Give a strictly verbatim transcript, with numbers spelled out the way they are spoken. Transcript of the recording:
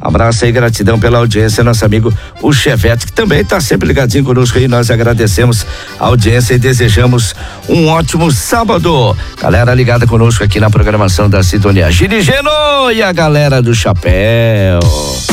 Abraço aí, gratidão pela audiência, nosso amigo o Chevette, que também está sempre ligadinho conosco aí. Nós agradecemos a audiência e desejamos um ótimo sábado. Galera ligada conosco aqui na programação da Sintonia Girigeno e a galera do Chapéu.